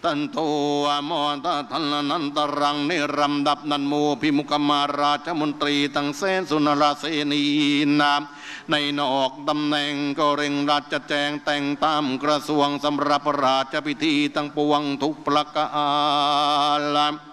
ตันโตมอตทันนันตรังนิรัมดับนันโมพิมุขมาราชมนตรีตั้งเสนสุนราเสนีนามในนอกตำแหน่งก็เร่งรัดจะแจงแต่งตามกระทรวงสำหรับราชพิธีตั้งปวงทุกประการ